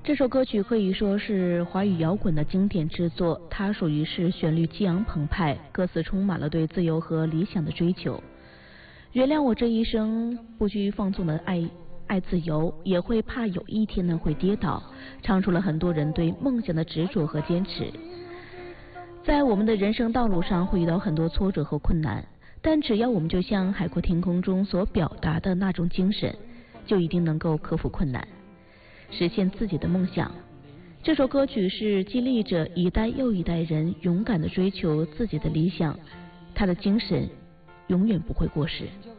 这首歌曲可以说是华语摇滚的经典之作，它属于是旋律激昂澎湃，歌词充满了对自由和理想的追求。原谅我这一生不拘放纵的爱自由，也会怕有一天呢会跌倒，唱出了很多人对梦想的执着和坚持。在我们的人生道路上会遇到很多挫折和困难，但只要我们就像海阔天空中所表达的那种精神，就一定能够克服困难，实现自己的梦想。这首歌曲是激励着一代又一代人勇敢地追求自己的理想，他的精神永远不会过时。